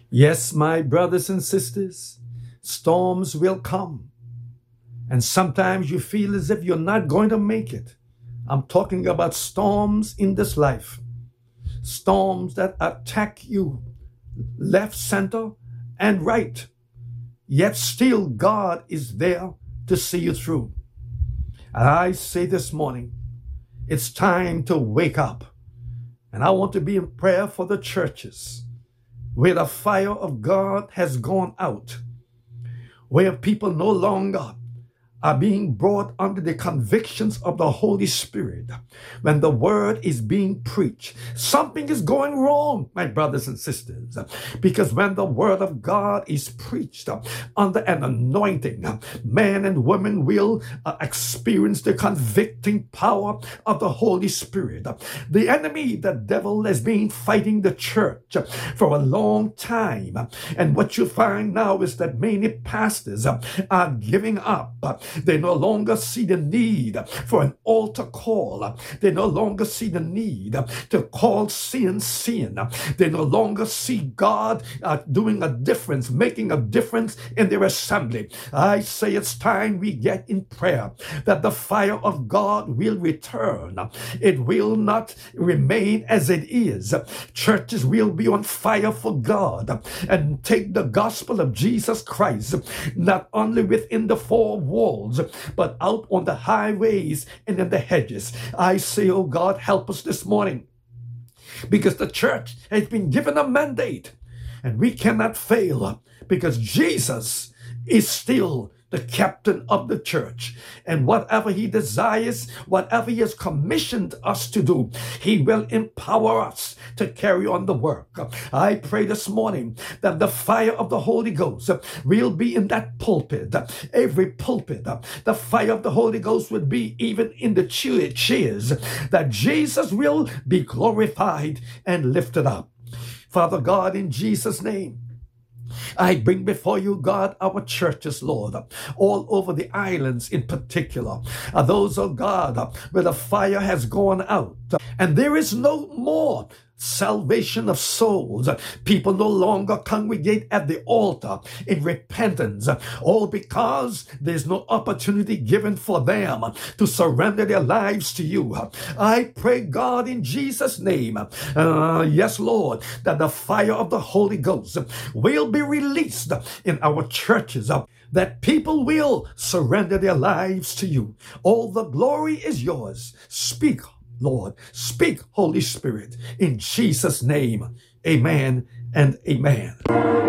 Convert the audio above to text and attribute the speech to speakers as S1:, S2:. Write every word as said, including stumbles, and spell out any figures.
S1: Yes, my brothers and sisters, storms will come. And sometimes you feel as if you're not going to make it. I'm talking about storms in this life. Storms that attack you left, center, and right. Yet still God is there to see you through. And I say this morning, it's time to wake up. And I want to be in prayer for the churches where the fire of God has gone out, where people no longer are being brought under the convictions of the Holy Spirit. When the word is being preached, something is going wrong, my brothers and sisters, because when the word of God is preached under an anointing, men and women will uh, experience the convicting power of the Holy Spirit. The enemy, the devil, has been fighting the church for a long time, and what you find now is that many pastors are giving up. They no longer see the need for an altar call. They no longer see the need to call sin sin. They no longer see God uh, doing a difference, making a difference in their assembly. I say it's time we get in prayer that the fire of God will return. It will not remain as it is. Churches will be on fire for God and take the gospel of Jesus Christ not only within the four walls, but out on the highways and in the hedges. I say, oh God, help us this morning, because the church has been given a mandate and we cannot fail, because Jesus is still the captain of the church, and whatever he desires, whatever he has commissioned us to do, he will empower us to carry on the work. I pray this morning that the fire of the Holy Ghost will be in that pulpit, every pulpit. The fire of the Holy Ghost would be even in the chairs, that Jesus will be glorified and lifted up. Father God, in Jesus' name, I bring before you, God, our churches, Lord, all over the islands in particular. Uh, those, oh God, uh, where the fire has gone out, uh, and there is no more salvation of souls. People no longer congregate at the altar in repentance, all because there's no opportunity given for them to surrender their lives to you. I pray, God, in Jesus' name, uh, yes, Lord, that the fire of the Holy Ghost will be released in our churches, that people will surrender their lives to you. All the glory is yours. Speak, Lord. Speak, Holy Spirit, in Jesus' name. Amen and amen.